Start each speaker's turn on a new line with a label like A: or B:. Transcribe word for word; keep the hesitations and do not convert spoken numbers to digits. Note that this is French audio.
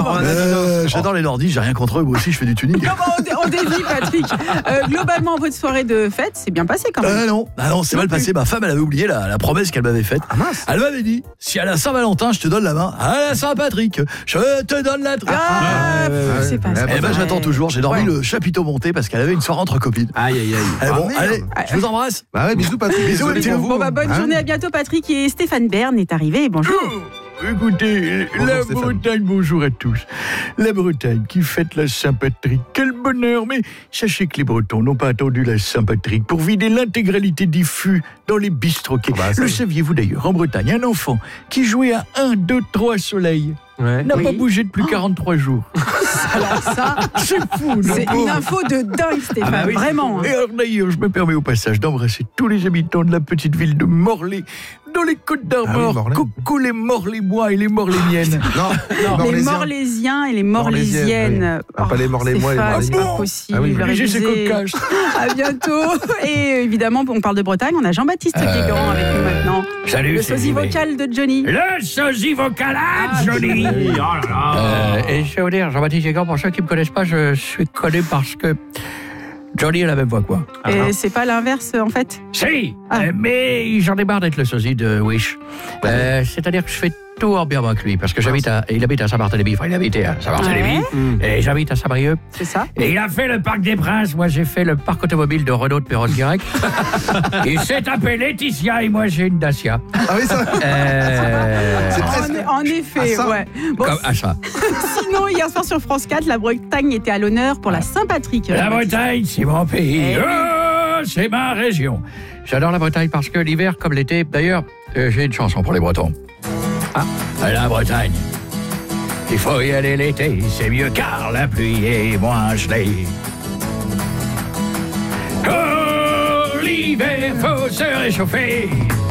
A: Euh, j'adore les nordistes, j'ai rien contre eux, moi aussi je fais du tuning.
B: Non, bah, on, dé- on dévie, Patrick. Euh, globalement, votre soirée de fête, c'est bien passé quand même.
A: Euh, non, ah non, c'est mal passé. Ma femme, elle avait oublié la, la promesse qu'elle m'avait faite.
C: Ah mince.
A: Elle m'avait dit, si à la Saint-Valentin, je te donne la main, à la Saint-Patrick, je te donne la tresse.
B: Ah,
C: ouais, ouais,
B: c'est pas
C: ouais.
B: ça.
A: Eh ben, j'attends toujours. J'ai dormi
B: Ouais.
A: le chapiteau monté parce qu'elle avait une soirée entre copines.
C: Aïe, aïe, aïe.
A: Eh
C: Ah,
A: bon,
C: merde.
A: allez, je vous embrasse.
C: Bah ouais, bisous Patrick.
A: Bisous,
C: Désolé
A: bisous.
C: pour vous.
B: Bon, bah, bonne
C: Hein.
B: journée, à bientôt, Patrick. Et Stéphane Bern est arrivé. Bonjour.
A: Écoutez,
C: Bonjour,
A: la
C: Stéphane.
A: Bretagne, bonjour à tous. La Bretagne qui fête la Saint-Patrick, quel bonheur. Mais sachez que les Bretons n'ont pas attendu la Saint-Patrick pour vider l'intégralité des fûts dans les bistroquets.
C: Ah bah, ça,
A: Le
C: oui.
A: saviez-vous d'ailleurs, en Bretagne, un enfant qui jouait à un, deux, trois soleils
C: Ouais.
A: n'a
B: Oui.
A: pas bougé depuis quarante-trois jours.
B: Alors ça,
A: C'est fou, non?
B: c'est une info de dingue, Stéphane.
C: Ah bah oui,
B: Vraiment. hein.
A: Et alors d'ailleurs, je me permets au passage d'embrasser tous les habitants de la petite ville de Morlaix, dans les Côtes
C: Ah oui,
A: d'Armor.
C: Morlaix.
A: Coucou les Morlaix-moi et les Morlaisiennes.
C: Non,
B: Les
C: Morlaisiens.
B: Morlaisiens et les Morlaisiennes.
C: Morlaisiennes, oui. Ah, pas les Morlaix-moi et les
B: Stéphane, c'est
C: Morlaisiens.
B: pas possible.
C: Ah oui,
A: Obligé, c'est
B: réviser.
A: cocasse.
B: À bientôt. Et évidemment, on parle de Bretagne. On a Jean-Baptiste Guégan avec nous maintenant.
A: Salut,
B: Le
A: c'est
B: sosie
A: Jimmy.
B: vocal de Johnny.
A: Le sosie vocalade, Johnny.
C: Oh là là.
A: Euh, et je vais vous dire, Jean-Baptiste Guégan, pour ceux qui ne me connaissent pas, je suis connu parce que Johnny a la même voix que moi.
B: Et c'est pas l'inverse, en fait.
A: Si,
B: Ah.
A: euh, mais j'en ai marre d'être le sosie de Wish. Euh, C'est-à-dire que je fais tout en bien avec lui, parce que j'habite à, il habite à Saint-Barthélemy, enfin il habitait à Saint-Barthélemy, et j'habite à Saint-Brieuc.
B: C'est ça.
A: Et il a fait le Parc des Princes, moi j'ai fait le parc automobile de Renault de Perros-Guirec. Il s'est tapé Laetitia et moi j'ai une Dacia.
C: Ah oui, ça.
A: Euh,
C: C'est presque-
B: En, en effet,
C: Ah, ça.
B: ouais. Bon,
A: comme à ça.
B: sinon, hier soir sur France quatre, la Bretagne était à l'honneur pour la Saint-Patrick.
A: La Bretagne, c'est mon pays.
B: Eh oui.
A: Oh, c'est ma région. J'adore la Bretagne parce que l'hiver, comme l'été, d'ailleurs, euh, j'ai une chanson pour les Bretons. Ah, la Bretagne. Il faut y aller l'été, c'est mieux car la pluie est moins gelée. Oh, l'hiver, faut se réchauffer.